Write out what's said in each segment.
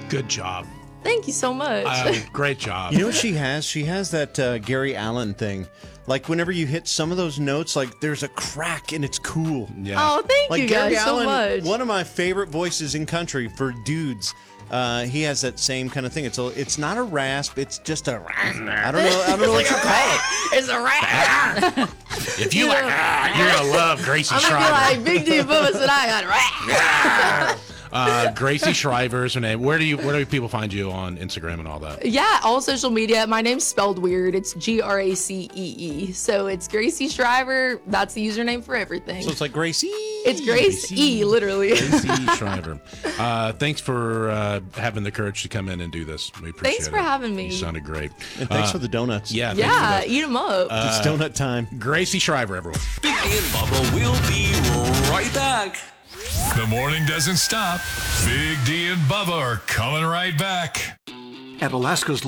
Good job. Thank you so much. Great job. You know what she has? She has that Gary Allan thing. Like whenever you hit some of those notes, like there's a crack and it's cool. Yeah. Oh, thank Like you Gary guys Allan, so much. one of my favorite voices in country for dudes. He has that same kind of thing. It's not a rasp. It's just a. I don't know what you call it. It's a rat. If you like, you're gonna love Gracie I'm gonna be Shriver. like Big D and Bubba said I got rat. Gracie Shriver is her name. Where do people find you on Instagram and all that? Yeah, all social media. My name's spelled weird. It's Gracee. So it's Gracie Shriver. That's the username for everything. So it's like Gracie. It's Grace E, literally. Gracie Shriver. Thanks for having the courage to come in and do this. We appreciate it. Thanks for having me. You sounded great. And thanks for the donuts. Yeah. Yeah, eat them up. It's donut time. Gracie Shriver, everyone. Big D and Bubba will be right back. The morning doesn't stop. Big D and Bubba are coming right back. At Alaska's.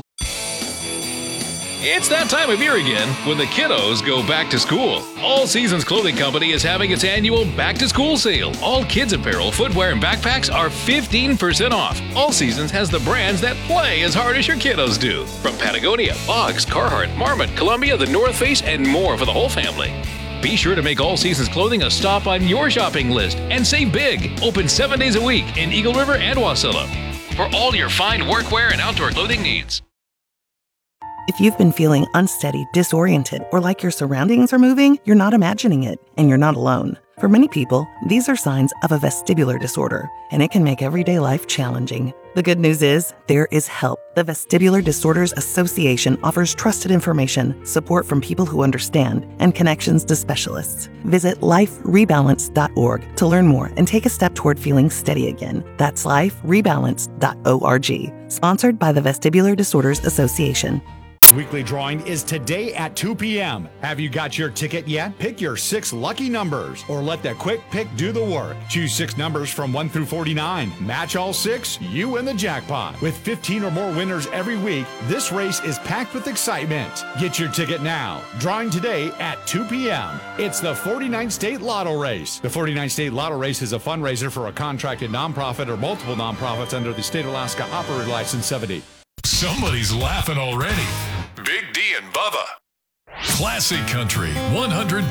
It's that time of year again when the kiddos go back to school. All Seasons Clothing Company is having its annual back to school sale. All kids apparel, footwear, and backpacks are 15% off. All Seasons has the brands that play as hard as your kiddos do. From Patagonia, Boggs, Carhartt, Marmot, Columbia, The North Face, and more for the whole family. Be sure to make All Seasons Clothing a stop on your shopping list and save big. Open 7 days a week in Eagle River and Wasilla for all your fine workwear and outdoor clothing needs. If you've been feeling unsteady, disoriented, or like your surroundings are moving, you're not imagining it, and you're not alone. For many people, these are signs of a vestibular disorder, and it can make everyday life challenging. The good news is, there is help. The Vestibular Disorders Association offers trusted information, support from people who understand, and connections to specialists. Visit liferebalance.org to learn more and take a step toward feeling steady again. That's liferebalance.org. Sponsored by the Vestibular Disorders Association. Weekly drawing is today at 2 p.m. Have you got your ticket yet? Pick your 6 lucky numbers or let the quick pick do the work. Choose 6 numbers from 1 through 49. Match all 6, you win the jackpot. With 15 or more winners every week, this race is packed with excitement. Get your ticket now. Drawing today at 2 p.m. It's the 49 State Lotto Race. The 49 State Lotto Race is a fundraiser for a contracted nonprofit or multiple nonprofits under the State of Alaska Operator License 70. Somebody's laughing already. Big D and Bubba. Classic Country 100.9